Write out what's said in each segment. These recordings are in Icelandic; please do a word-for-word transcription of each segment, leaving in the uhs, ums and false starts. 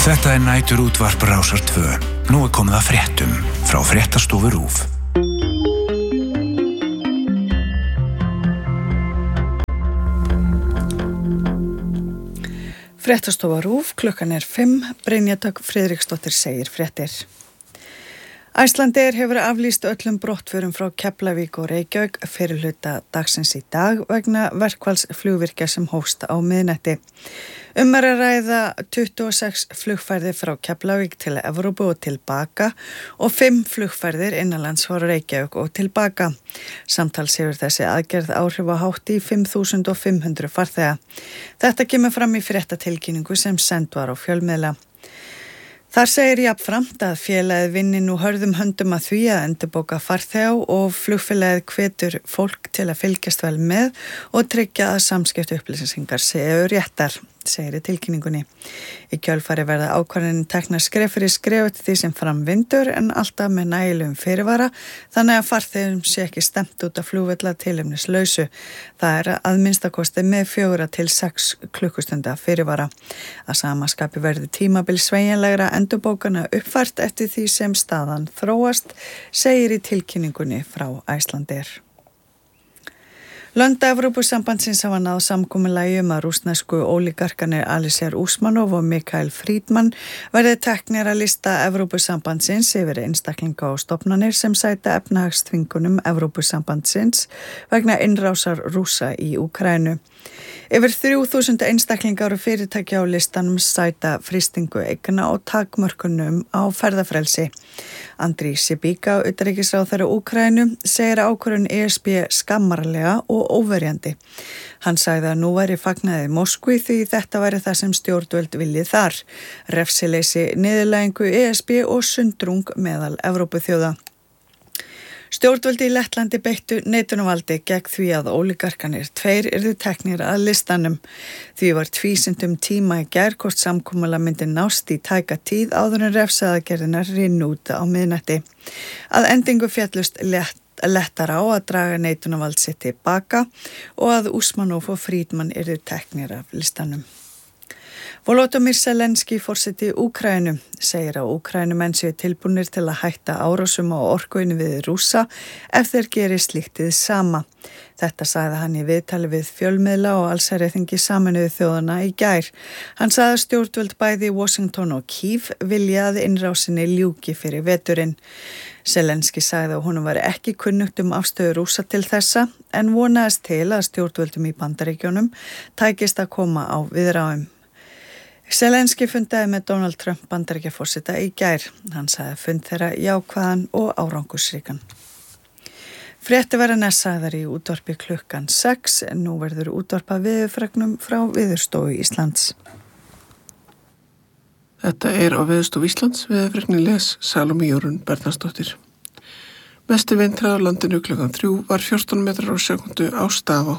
Þetta er nætur útvarp Rásar tvö. Nú er komið að fréttum frá Fréttastofu RÚV. Fréttastofa RÚV, klukkan er fimm, Brynja Dögg Friðriksdóttir segir fréttir. Icelandair hefur aflýst öllum brottförum frá Keflavík og Reykjavík fyrir hluta dagsins í dag vegna verkfallsflugvirkja sem hófst á miðnætti. Um er að ræða tuttugu og sex flugferðir frá Keflavík til Evrópu og tilbaka og fimm flugferðir innanlands frá Reykjavík og tilbaka. Samtals hefur þessi aðgerð áhrif á hátt í fimm þúsund fimm hundruð farþega. Þetta kemur fram í fréttatilkynningu sem send var á fjölmiðla. Þar segir jafnframt að félagið vinni nú hörðum höndum að því að endurbóka farþega og flugfélagið hvetur fólk til að fylgjast vel með og tryggja að samskipti upplýsingar séu réttar, segir í tilkynningunni. Í kjölfari verða ákvarðanir teknar skref fyrir skref eftir því sem fram vindur en alltaf með nægilegum fyrirvara þannig að farþegum sé ekki stemt út af flugvella tilefnislausu. Það er að minnstakosti með fjögurra til sex klukkustunda fyrirvara. Að sama skapi verði tímabil sveigjanlegra endurbókana uppfært eftir því sem staðan þróast, segir í tilkynningunni frá Icelandair. Lönd Evrópusambandsins hafa náð samkomulagi um að rússnesku ólígarkarnir Alisher Usmanov og Mikael Friedman verði teknir að lista Evrópusambandsins yfir einstaklinga og stofnanir sem sæta efnahagsþvingunum Evrópusambandsins vegna innrásar Rússa í Úkraínu. Yfir þrjú þúsund einstaklingar og fyrirtæki á listanum sæta frystingu eigna og takmörkunum á ferðafrelsi. Andriy Sybiga, utanríkisráðherra Úkraínu, segir ákvörðun E S B skammarlega og óverjandi. Hann sagði að nú væri fagnaði Moskvu því þetta væri það sem stjórnvöld viljið þar. Refsileysi, niðurlægingu E S B og sundrung meðal Evrópuþjóða. Stjórnvöldi í Lettlandi beittu neitunarvaldi gegn því að ólígarkarnir tveir yrðu teknir að listanum. Því var tvísynt um tíma í gær hvort samkomulag myndi nást í tæka tíð áður en refsiaðgerðirnar rynnu út á miðnætti. Að endingu féllust lett lettar á að draga neitunarvald sitt til baka og að Usmanov og Friedman yrðu teknir af listanum. Volodymyr Zelenský, forseti Úkraínu, segir að Úkraínumenn séu tilbúnir til að hætta árásum á orkuinu við Rússa ef þeir geri slíktið sama. Þetta sagði hann í viðtali við fjölmiðla og allsherjarþingi Sameinuðu þjóðanna í gær. Hann sagði að stjórnvöld bæði í Washington og Kyiv vilja að innrásinni ljúki fyrir veturinn. Zelenský sagði að honum var ekki kunnugt um afstöðu Rússa til þessa en vonaðist til að stjórnvöldum í Bandaríkjunum tækist að koma á viðræðum. Zelenský fundaði með Donald Trump Bandaríkjaforseta í gær. Hann sagði fund þeirra jákvæðan og árangursríkan. Fréttir verða næst sagðar í útvarpi klukkan sex en nú verður útvarpað veðurfregnum frá Veðurstofu Íslands. Þetta er á Veðurstofu Íslands, veðurfregni les Salome Jórunn Bernharðsdóttir. Mesti vindhraði á landinu klukkan þrjú var fjórtán metrar á sekundu á Stafá.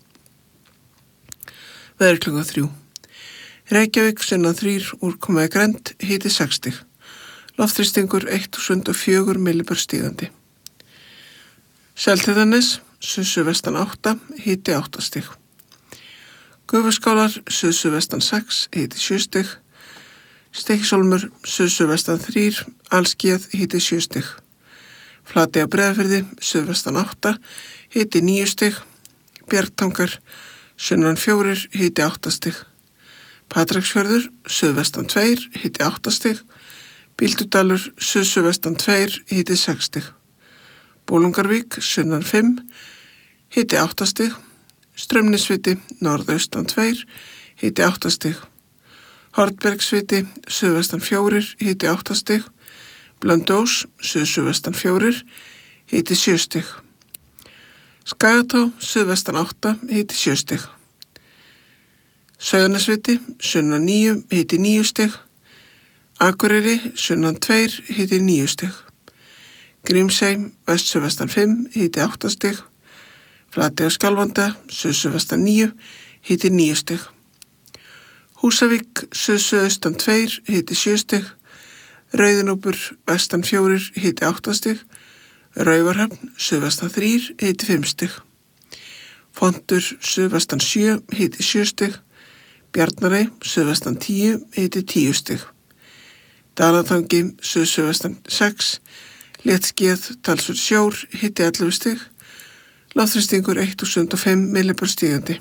Veður klukkan þrjú. Reykjavík sunnan þrír úrkomaði grennd, hiti sex stig. Loftþrýstingur eitt þúsund fjögur millibör stigandi. Seltjarnarnes, suðsuðvestan átta, hiti átta stig. Gufuskálar, suðsuðvestan sex, hiti sjö stig. Stykkishólmur, suðsuðvestan þrír, allskíðað, hiti sjö stig. Flatey á Breiðafirði, suðvestan átta, hiti níu stig. Bjargtangar, sunnan fjórir, hiti átta stig. Patreksfjörður, suðvestan tveir, hiti átta stig. Bíldudalur, suðsuðvestan tveir, hiti sex stig. Bolungarvík, sunnan fimm, hiti átta stig. Straumnesviti, norðaustan tveir, hiti átta stig. Hornbergsviti, suðvestan fjórir, hiti átta stig. Blönduós, suðsuðvestan fjórir, hiti sjö stig. Skagatá, suðvestan átta, hiti sjö stig. Sauðanesviti, sunnan níu, hiti níu stig. Akureyri, sunnan tveir, hiti níu stig. Grímsey, vestsuvestan fimm, hiti átta stig. Flatey á Skjálfanda, suðsuvestan níu, hiti níu stig. Húsavík, suðsuðaustan tveir, hiti sjö stig. Rauðinúpur, vestan fjórir, hiti átta stig. Raufarhöfn, suðvestan þrír, hiti fimm stig. Fontur, suðvestan sjö, hiti sjö stig. Bjarnarey, suðvestan tíu, hiti tíu stig. Dalatangi, suðsuðvestan sex, léttskýjað, talsvert sjór, hiti ellefu stig, loftþrýstingur eitt þúsund og fimm millimetrar stígandi.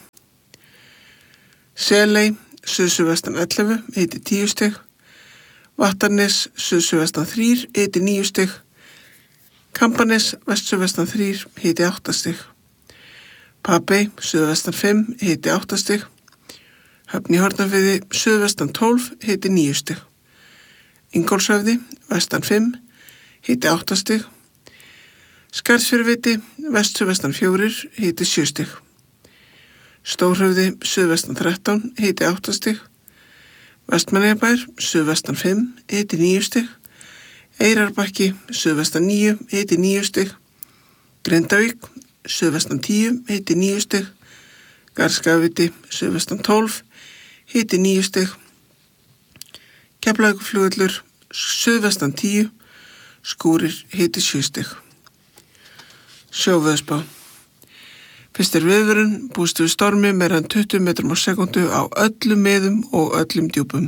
Seley, suðsuðvestan ellefu, hiti tíu stig, Vattarnes, suðsuðvestan þrír, hiti níu stig, Kambanes, vestsuðvestan þrír, hiti átta stig, Papey, suðvestan fimm, hiti átta stig, Höfn í Hornafirði, suðvestan tólf, hiti níu stig, Ingólfshöfði, vestan fimm, hiti átta stig, Skarðsfjarðarviti, vestsuðvestan fjórir, hiti sjö stig, Stórhöfði, suðvestan þrettán, hiti átta stig, Vestmannaeyjabær, suðvestan fimm, hiti níu stig, Eyrarbakki, suðvestan níu, hiti níu stig, Grindavík, suðvestan tíu, hiti níu stig, Garðskagaviti, suðvestan tólf, hiti níu stig, Keflavíkurflugvöllur, suðvestan tíu, skúrir, hiti sjö stig. Sjóveðurspá. Fyrst er viðvörun, búist við stormi meira en tuttugu metrum á sekundu á öllum miðum og öllum djúpum.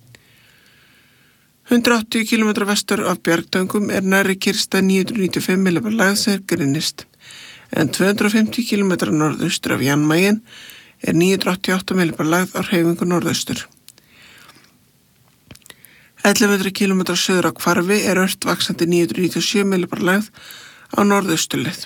hundrað áttatíu kílómetra vestur af Bjargtöngum er nærri kyrrstæð níu hundruð níutíu og fimm millimetrar lægð sem grinnist, en tvö hundruð og fimmtíu kílómetra norðaustur af Jan Mayen er níu hundruð áttatíu og átta millimetrar lægð á hreyfingu norðaustur. ellefu hundruð kílómetra suður á Hvarfi er ört vaxandi níu hundruð níutíu og sjö millimetrar lægð á norðausturleið.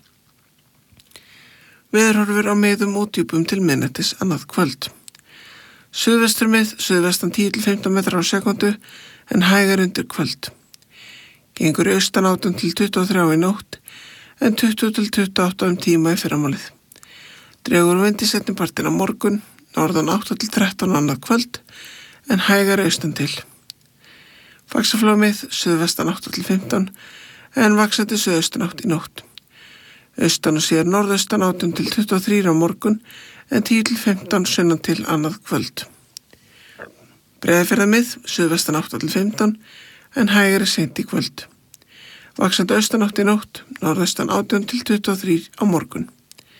Veðurhorfur á miðum og djúpum til miðnættis annað kvöld. Suðvestur mið, suðvestan tíu til fimmtán metrar á sekundu en hægar undir kvöld. Gengur austan átján til tuttugu og þrjú í nótt en tuttugu til tuttugu og átta um tíma í fyrramálið. Dregur vindi seinni partinn á morgun, norðan átta til þrettán annað kvöld en hægar austan til. Faxaflóamið, suðvestan átta til fimmtán en vaxandi suðaustan átt í nótt. Austan og síðar norðaustan átján til tuttugu og þrjú á morgun en tíu til fimmtán sunnan til annað kvöld. Breiðafjarðarmið, suðvestan átta til fimmtán en hægari seint í kvöld. Vaxandi austan átt í nótt, norðaustan átján til tuttugu og þrjú á morgun.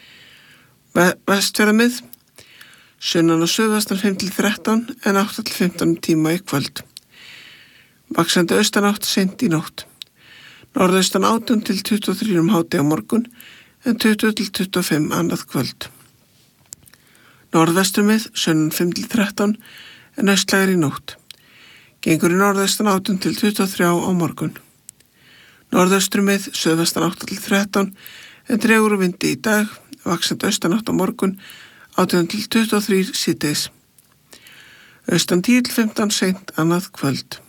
Vestfjarðarmið, sunnan og suðvestan fimm til þrettán en átta til fimmtán tíma í kvöld. Vaxandi austan átt seint í nótt. Norðaustan átján til tuttugu og þrjú um háti á morgun en tuttugu til tuttugu og fimm annað kvöld. Norðvesturmið, sunnan fimm til þrettán en austlægir í nótt. Gengur í norðaustan átján til tuttugu og þrjú á morgun. Norðausturmið, suðvestan átta til þrettán en dregur úr vindi í dag, vaxandi austan átt á morgun, átján til tuttugu og þrjú síðdegis. Austan tíu til fimmtán seint annað kvöld.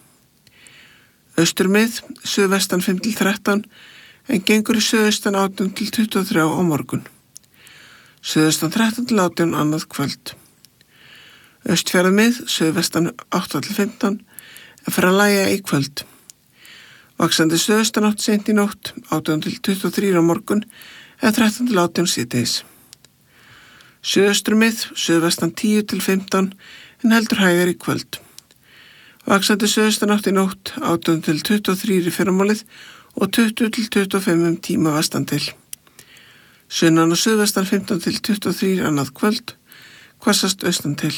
Austurmið, suðvestan fimm til þrettán en gengur í suðaustan átján til tuttugu og þrjú á morgun. Suðaustan þrettán til átján annað kvöld. Austfjarðarmið, suðvestan átta til fimmtán en fer að lægja í kvöld. Vaxandi suðaustan átt seint í nótt, átján til tuttugu og þrjú á morgun en þrettán til átján síðdegis. Suðausturmið, suðvestan tíu til fimmtán en heldur hægar í kvöld. Vaxandi suðaustan átt í nótt, átján til tuttugu og þrjú í fyrramálið og tuttugu til tuttugu og fimm um tíma vestan til. Sunnan og suðvestan fimmtán til tuttugu og þrjú annað kvöld, hvassast austan til.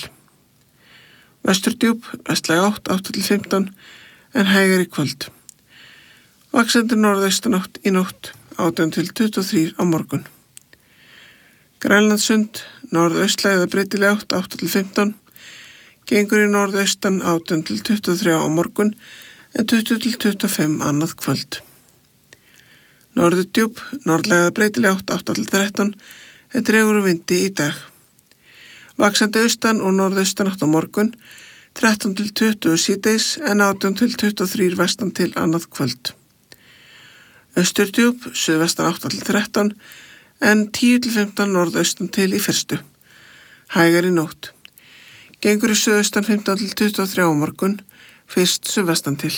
Vesturdjúp, vestlæg átt, átta til fimmtán en hægar í kvöld. Vaxandi norðaustan átt í nótt, átján til tuttugu og þrjú á morgun. Grænlandssund, norðaustlæg eða breytileg átt, átta til fimmtán. Gengur í norðaustan átján til tuttugu og þrjú á morgun en tuttugu til tuttugu og fimm annað kvöld. Norðurdjúp, norðlægða breytileg átt, átta til þrettán en dregur úr vindi í dag. Vaxandi austan og norðaustan átt á morgun, þrettán til tuttugu síðdegis en átján til tuttugu og þrjú vestan til annað kvöld. Austurdjúp, suðvestan átta til þrettán en tíu til fimmtán norðaustan til í fyrstu. Hægar í nótt. Gengur í suðaustan fimmtán til tuttugu og þrjú á morgun, fyrst suðvestan til.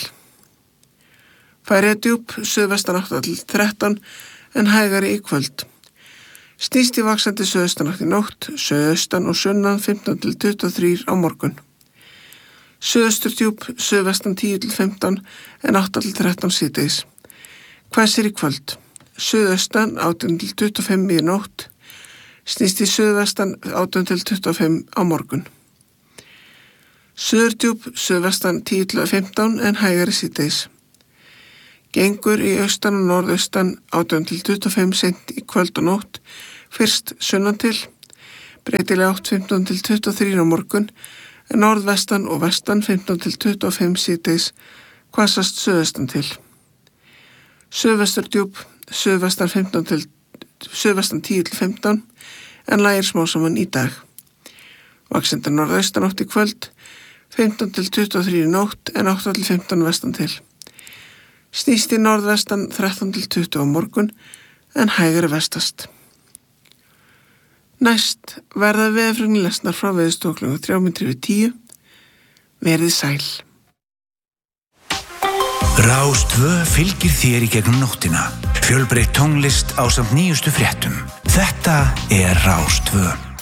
Færeyjadjúp, suðvestan átta til þrettán en hægari í kvöld. Snýst í vaxandi suðaustan átt í nótt, suðaustan og sunnan fimmtán til tuttugu og þrjú á morgun. Suðausturdjúp, suðvestan tíu til fimmtán en átta til þrettán síðdegis. Hvessir í kvöld. Suðaustan átján til tuttugu og fimm í nótt, snýst í suðvestan átján til tuttugu og fimm á morgun. Suðurdjúp, suðvestan tíu til fimmtán en hægari síðdegis. Gengur í austan og norðaustan átján til tuttugu og fimm sent í kvöld og nótt, fyrst sunnan til, breytileg átt fimmtán til tuttugu og þrjú á morgun, en norðvestan og vestan fimmtán til tuttugu og fimm síðdegis, hvassast suðvestan til. Suðvesturdjúp, suðvestan fimmtán til suðvestan tíu til fimmtán, en lægir smásaman í dag. Vaxandi norðaustan átt í kvöld, fimmtán til tuttugu og þrjú í nótt, en átta til fimmtán vestan til. Snýst í norðvestan þrettán til tuttugu á morgun, en hægari vestast. Næst verða veðurfregnir lesnar frá Veðurstofu klukkan þrjár mínútur yfir tíu. Verið sæl. Rás tvö fylgir þér í gegnum nóttina. Fjölbreytt tónlist ásamt nýjustu fréttum. Þetta er Rás tvö.